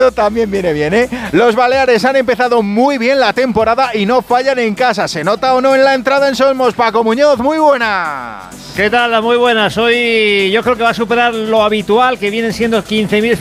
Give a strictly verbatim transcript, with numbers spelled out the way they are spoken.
también viene bien, ¿eh? Los Baleares han empezado muy bien la temporada y no fallan en casa. ¿Se nota o no en la entrada en Solmos? Paco Muñoz, muy buenas. ¿Qué tal? Muy buenas. Hoy yo creo que va a superar lo habitual, que vienen siendo quince mil